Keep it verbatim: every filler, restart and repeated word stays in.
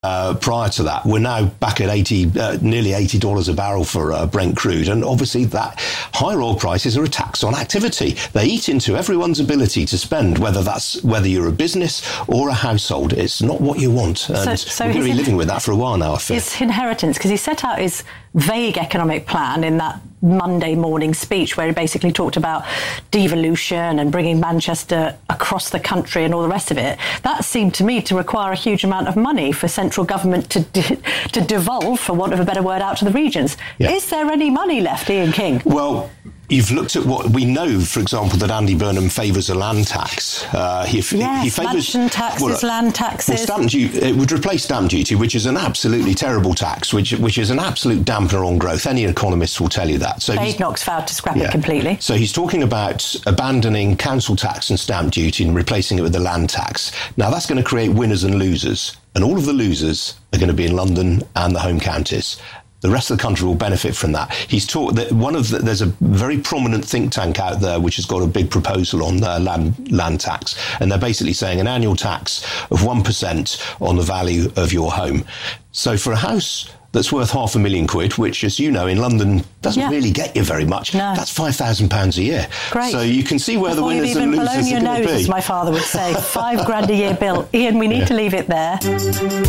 Uh, prior to that, we're now back at eighty, uh, nearly eighty dollars a barrel for uh, Brent crude, and obviously that higher oil prices are a tax on activity. They eat into everyone's ability to spend, whether that's whether you're a business or a household. It's not what you want, and so, so we're going to be living with that for a while now, I fear. His inheritance, because he set out his vague economic plan in that Monday morning speech where he basically talked about devolution and bringing Manchester across the country and all the rest of it. That seemed to me to require a huge amount of money for central government to de- to devolve, for want of a better word, out to the regions. Yeah. Is there any money left, Ian King? Well, you've looked at what we know, for example, that Andy Burnham favours a land tax. Uh, he, yes, he favours mansion taxes, well, land taxes. Well, stamp duty, it would replace stamp duty, which is an absolutely terrible tax, which which is an absolute dampener on growth. Any economist will tell you that. So Badenoch's vowed to scrap yeah. it completely. So he's talking about abandoning council tax and stamp duty and replacing it with the land tax. Now, that's going to create winners and losers, and all of the losers are going to be in London and the home counties. The rest of the country will benefit from that. He's taught that one of the, there's a very prominent think tank out there which has got a big proposal on uh, land land tax, and they're basically saying an annual tax of one percent on the value of your home. So for a house that's worth half a million quid, which, as you know, in London doesn't yeah. really get you very much, no. that's five thousand pounds a year. Great. So you can see where Before the winners and losers are going to be. as my father would say. Five grand a year bill. Ian, we need yeah. to leave it there.